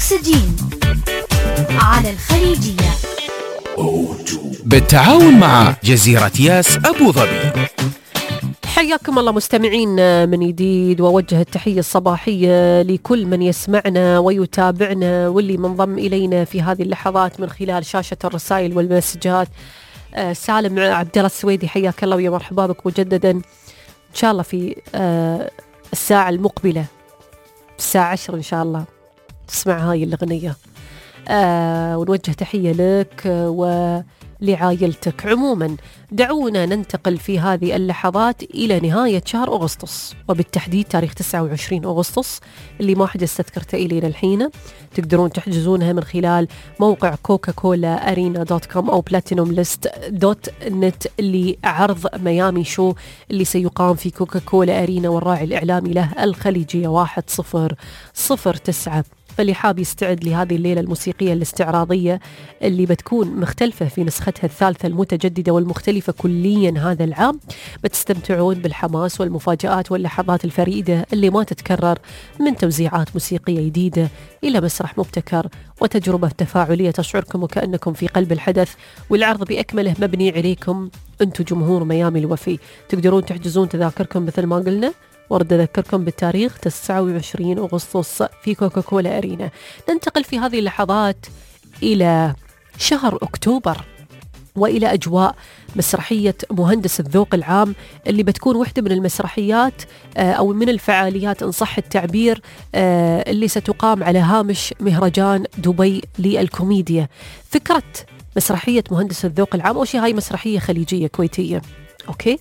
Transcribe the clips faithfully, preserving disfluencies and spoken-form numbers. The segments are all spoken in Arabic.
أكسجين على الخليجية بالتعاون مع جزيرة ياس أبو ظبي. حياكم الله مستمعين من جديد، ووجه التحية الصباحية لكل من يسمعنا ويتابعنا واللي منضم إلينا في هذه اللحظات من خلال شاشة الرسائل والمسجات. آه سالم عبد الله السويدي، حياك الله ويا مرحبا بك مجددا. إن شاء الله في آه الساعة المقبلة الساعة عشر إن شاء الله تسمع هاي الأغنية، آه ونوجه تحية لك ولعائلتك. عموما دعونا ننتقل في هذه اللحظات إلى نهاية شهر أغسطس، وبالتحديد تاريخ تسعة وعشرين أغسطس اللي ما حجز تذكرته إلينا الحين. تقدرون تحجزونها من خلال موقع كوكا كولا أرينا دوت كوم أو بلاتينوم ليست دوت نت لعرض ميامي شو اللي سيقام في كوكا كولا أرينا، والراعي الإعلامي له الخليجية واحد صفر صفر تسعة. فاللي حاب يستعد لهذه الليلة الموسيقية الاستعراضية اللي بتكون مختلفة في نسختها الثالثة المتجددة والمختلفة كليا هذا العام، بتستمتعون بالحماس والمفاجآت واللحظات الفريدة اللي ما تتكرر، من توزيعات موسيقية جديدة إلى مسرح مبتكر وتجربة تفاعلية تشعركم وكأنكم في قلب الحدث، والعرض بأكمله مبني عليكم أنتم جمهور ميامي الوفي. تقدرون تحجزون تذاكركم مثل ما قلنا، ورد أذكركم بالتاريخ تسعة وعشرين أغسطس في كوكا كولا أرينا. ننتقل في هذه اللحظات إلى شهر أكتوبر وإلى أجواء مسرحية مهندس الذوق العام، اللي بتكون واحدة من المسرحيات أو من الفعاليات إن صح التعبير اللي ستقام على هامش مهرجان دبي للكوميديا. فكرة مسرحية مهندس الذوق العام أو شيء، هاي مسرحية خليجية كويتية أوكي،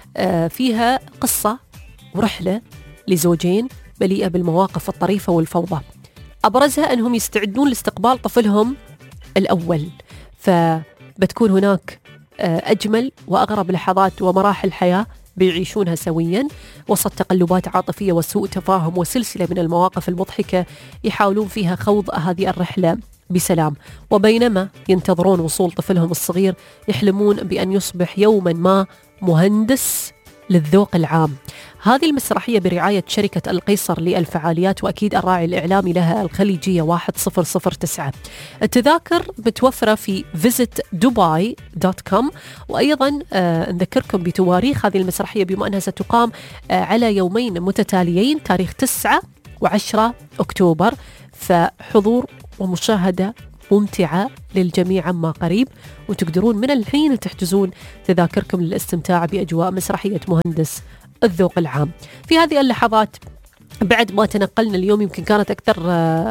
فيها قصة ورحلة لزوجين مليئة بالمواقف الطريفة والفوضى، أبرزها أنهم يستعدون لاستقبال طفلهم الأول، فبتكون هناك أجمل وأغرب لحظات ومراحل حياة بيعيشونها سويا وسط تقلبات عاطفية وسوء تفاهم وسلسلة من المواقف المضحكة يحاولون فيها خوض هذه الرحلة بسلام. وبينما ينتظرون وصول طفلهم الصغير يحلمون بأن يصبح يوما ما مهندس للذوق العام. هذه المسرحية برعاية شركة القيصر للفعاليات، وأكيد الراعي الإعلامي لها الخليجية واحد صفر صفر تسعة. التذاكر متوفرة في فيزيت دبي دوت كوم. وأيضا آه نذكركم بتواريخ هذه المسرحية بما أنها ستقام آه على يومين متتاليين، تاريخ تسعة وعشرة أكتوبر، فحضور ومشاهدة ممتعة للجميع عما قريب، وتقدرون من الحين تحجزون تذاكركم للاستمتاع بأجواء مسرحية مهندس الذوق العام. في هذه اللحظات بعد ما تنقلنا اليوم، يمكن كانت أكثر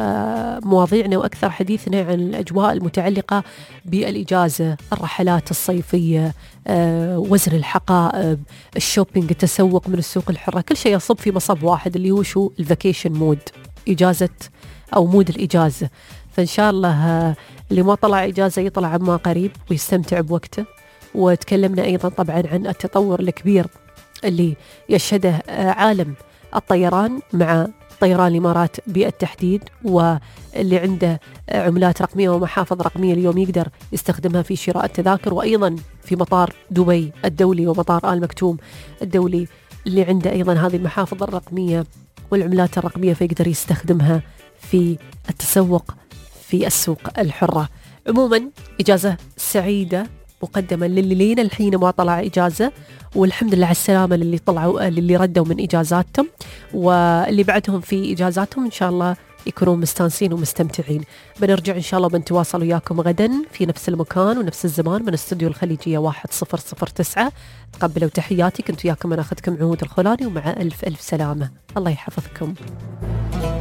مواضيعنا وأكثر حديثنا عن الأجواء المتعلقة بالإجازة، الرحلات الصيفية، وزن الحقائب، الشوبينج، التسوق من السوق الحرة، كل شيء يصب في مصب واحد اللي هو شو الفاكيشن مود، إجازة أو مود الإجازة. فإن شاء الله اللي ما طلع إجازة يطلع عما قريب ويستمتع بوقته. وتكلمنا أيضا طبعا عن التطور الكبير اللي يشهده عالم الطيران مع طيران الإمارات بالتحديد، واللي عنده عملات رقمية ومحافظ رقمية اليوم يقدر يستخدمها في شراء التذاكر، وأيضا في مطار دبي الدولي ومطار آل مكتوم الدولي اللي عنده أيضا هذه المحافظ الرقمية والعملات الرقمية، فيقدر يستخدمها في التسوق في السوق الحرة. عموما إجازة سعيدة مقدمة للي لين الحين ما طلع إجازة، والحمد لله على السلامة للي طلعوا للي ردوا من إجازاتهم، واللي بعدهم في إجازاتهم إن شاء الله يكونون مستانسين ومستمتعين. بنرجع إن شاء الله بنتواصل وياكم غدا في نفس المكان ونفس الزمان من استوديو الخليجية واحد صفر صفر تسعة. تقبلوا تحياتي، كنت وياكم أنا أخذكم عهود الخولاني، ومع ألف ألف سلامة، الله يحفظكم.